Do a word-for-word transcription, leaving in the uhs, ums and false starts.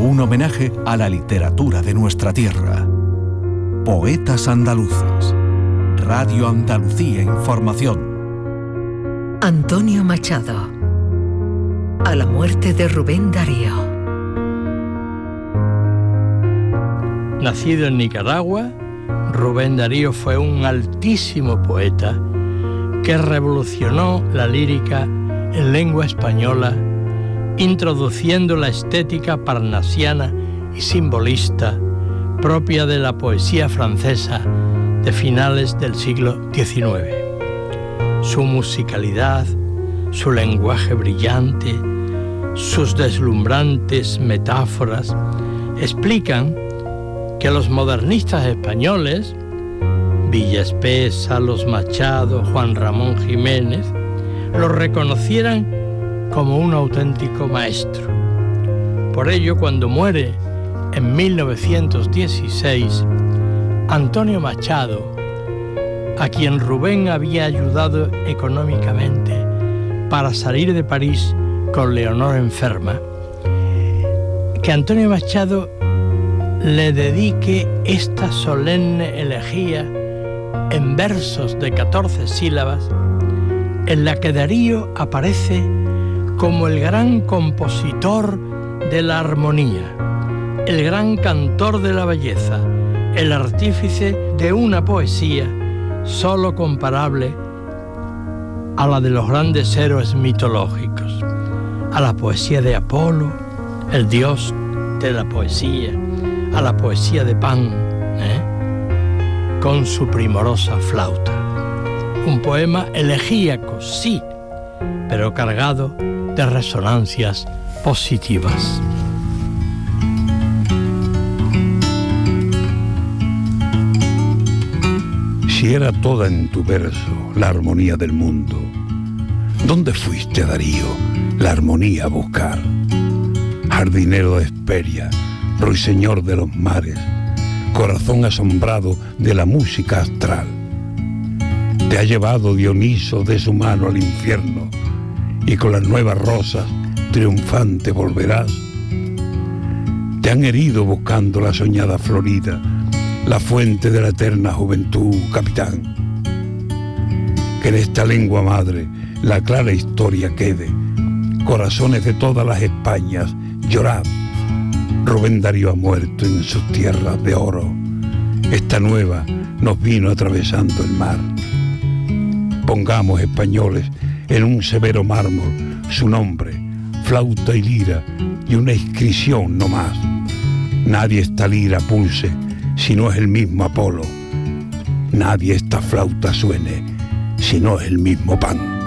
Un homenaje a la literatura de nuestra tierra. Poetas andaluces. Radio Andalucía Información. Antonio Machado. A la muerte de Rubén Darío. Nacido en Nicaragua, Rubén Darío fue un altísimo poeta que revolucionó la lírica en lengua española, introduciendo la estética parnasiana y simbolista propia de la poesía francesa de finales del siglo diecinueve. Su musicalidad, su lenguaje brillante, sus deslumbrantes metáforas explican que los modernistas españoles, Villa Espesa, Los Machado, Juan Ramón Jiménez, lo reconocieran como un auténtico maestro. Por ello, cuando muere en mil novecientos dieciséis, Antonio Machado, a quien Rubén había ayudado económicamente para salir de París con Leonor enferma, que Antonio Machado le dedique esta solemne elegía en versos de catorce sílabas, en la que Darío aparece como el gran compositor de la armonía, el gran cantor de la belleza, el artífice de una poesía solo comparable a la de los grandes héroes mitológicos, a la poesía de Apolo, el dios de la poesía, a la poesía de Pan, ¿eh? con su primorosa flauta. Un poema elegíaco, sí, pero cargado de resonancias positivas. Si era toda en tu verso la armonía del mundo, ¿dónde fuiste, Darío, la armonía a buscar? Jardinero de Hesperia, ruiseñor de los mares, corazón asombrado de la música astral. Te ha llevado Dioniso de su mano al infierno, y con las nuevas rosas triunfante volverás. Te han herido buscando la soñada Florida, la fuente de la eterna juventud, capitán. Que en esta lengua madre la clara historia quede. Corazones de todas las Españas, llorad. Rubén Darío ha muerto en sus tierras de oro. Esta nueva nos vino atravesando el mar. Pongamos, españoles, en un severo mármol su nombre, flauta y lira, y una inscripción no más. Nadie esta lira pulse si no es el mismo Apolo. Nadie esta flauta suene si no es el mismo Pan.